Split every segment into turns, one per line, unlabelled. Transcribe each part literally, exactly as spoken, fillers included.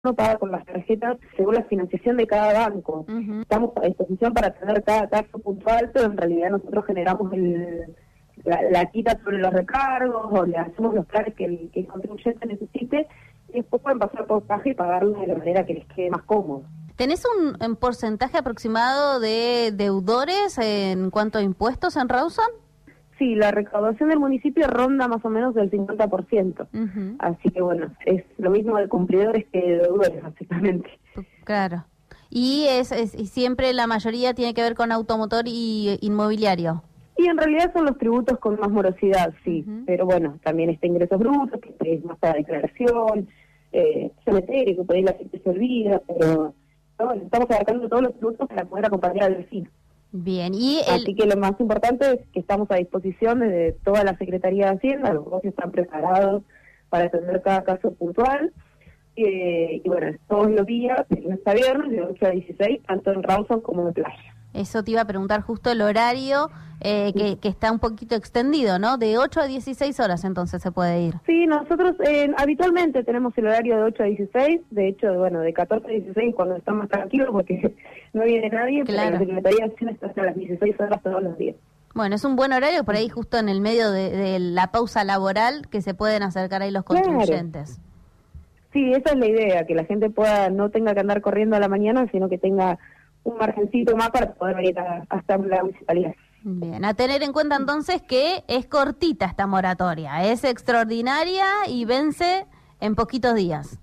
uno paga con las tarjetas según la financiación de cada banco. Uh-huh. Estamos a disposición para tener cada caso puntual, pero en realidad nosotros generamos el, la, la quita sobre los recargos o le hacemos los planes que el, que el contribuyente necesite y después pueden pasar por caja y pagarlos de la manera que les quede más cómodo.
¿Tenés un, un porcentaje aproximado de deudores en cuanto a impuestos en Rawson?
Sí, la recaudación del municipio ronda más o menos del cincuenta por ciento. Uh-huh. Así que bueno, es lo mismo de cumplidores que de deudores, básicamente.
Claro. Y es, es y siempre la mayoría tiene que ver con automotor y inmobiliario.
Y en realidad son los tributos con más morosidad, sí. Uh-huh. Pero bueno, también está ingresos brutos, que es más para declaración, eh, cementerio, que por ahí la gente se olvida, pero no, estamos abarcando todos los tributos para poder acompañar al vecino.
Bien, y el...
Así que lo más importante es que estamos a disposición de toda la Secretaría de Hacienda, los negocios están preparados para atender cada caso puntual, eh, y bueno, todos los días, de lunes a viernes, de ocho a dieciséis, tanto en Rawson como en Playa.
Eso te iba a preguntar justo el horario, eh, que, que está un poquito extendido, ¿no? De ocho a dieciséis horas entonces se puede ir.
Sí, nosotros eh, habitualmente tenemos el horario de ocho a dieciséis, de hecho, bueno, de catorce a dieciséis cuando estamos tranquilos porque no viene nadie, claro. Pero la Secretaría de Hacienda está hasta las dieciséis horas todos los días.
Bueno, es un buen horario por ahí justo en el medio de, de la pausa laboral que se pueden acercar ahí los contribuyentes.
Claro. Sí, esa es la idea, que la gente pueda no tenga que andar corriendo a la mañana, sino que tenga un margencito más para poder venir a, hasta la municipalidad.
Bien, a tener en cuenta entonces que es cortita esta moratoria, es extraordinaria y vence en poquitos días.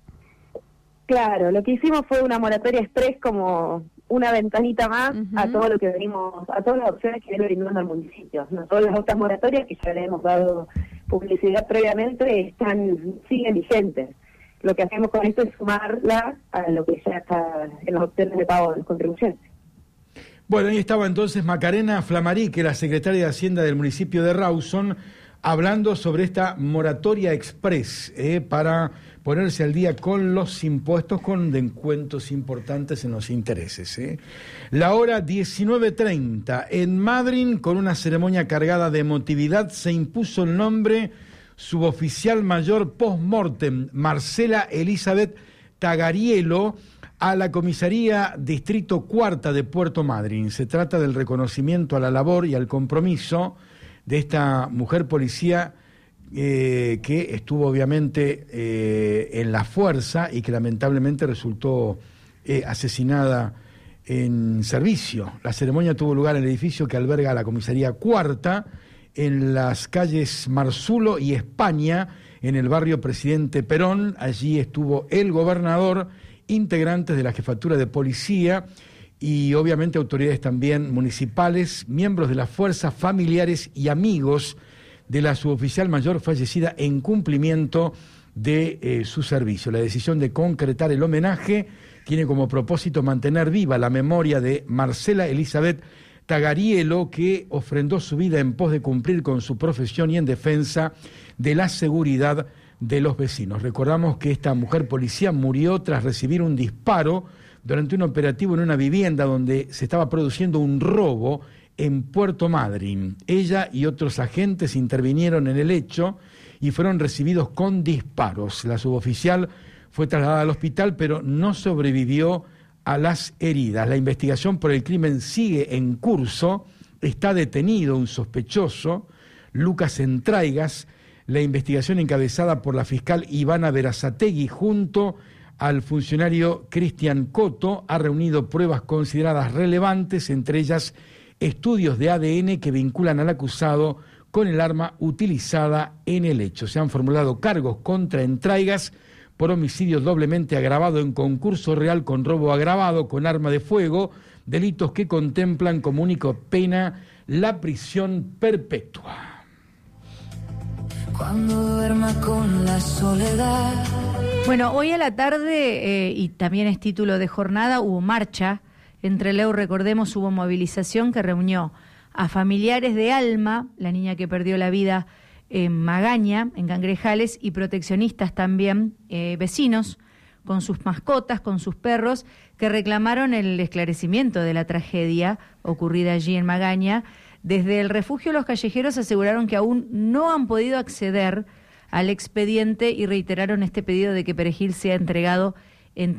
Claro, lo que hicimos fue una moratoria express como una ventanita más uh-huh. a todo lo que venimos, a todas las opciones que viene brindando el municipio. No todas las otras moratorias que ya le hemos dado publicidad previamente están siguen vigentes. Lo que hacemos con esto es sumarla a lo que ya está en las opciones de pago de los contribuyentes.
Bueno, ahí estaba entonces Macarena Flamarí, que es la secretaria de Hacienda del municipio de Rawson, hablando sobre esta moratoria express eh, para ponerse al día con los impuestos, con descuentos importantes en los intereses. Eh. La hora diecinueve treinta, en Madryn, con una ceremonia cargada de emotividad, se impuso el nombre suboficial mayor post-mortem Marcela Elizabeth Tagarielo a la Comisaría Distrito Cuarta de Puerto Madryn. Se trata del reconocimiento a la labor y al compromiso de esta mujer policía eh, que estuvo obviamente eh, en la fuerza y que lamentablemente resultó eh, asesinada en servicio. La ceremonia tuvo lugar en el edificio que alberga la Comisaría Cuarta, en las calles Marzulo y España, en el barrio Presidente Perón. Allí estuvo el gobernador, integrantes de la jefatura de policía y obviamente autoridades también municipales, miembros de las fuerzas, familiares y amigos de la suboficial mayor fallecida en cumplimiento de eh, su servicio. La decisión de concretar el homenaje tiene como propósito mantener viva la memoria de Marcela Elizabeth Tagarielo, que ofrendó su vida en pos de cumplir con su profesión y en defensa de la seguridad de los vecinos. Recordamos que esta mujer policía murió tras recibir un disparo durante un operativo en una vivienda donde se estaba produciendo un robo en Puerto Madryn. Ella y otros agentes intervinieron en el hecho y fueron recibidos con disparos. La suboficial fue trasladada al hospital, pero no sobrevivió a las heridas. La investigación por el crimen sigue en curso. Está detenido un sospechoso, Lucas Entraigas. La investigación encabezada por la fiscal Ivana Berazategui junto al funcionario Cristian Coto ha reunido pruebas consideradas relevantes, entre ellas estudios de A D N que vinculan al acusado con el arma utilizada en el hecho. Se han formulado cargos contra Entraigas por homicidio doblemente agravado en concurso real con robo agravado con arma de fuego, delitos que contemplan como única pena la prisión perpetua.
Cuando duerma con la soledad.
Bueno, hoy a la tarde, eh, y también es título de jornada, hubo marcha. En Trelew, recordemos, hubo movilización que reunió a familiares de Alma, la niña que perdió la vida en Magaña, en Cangrejales, y proteccionistas también, eh, vecinos, con sus mascotas, con sus perros, que reclamaron el esclarecimiento de la tragedia ocurrida allí en Magaña. Desde el refugio los callejeros aseguraron que aún no han podido acceder al expediente y reiteraron este pedido de que Perejil sea entregado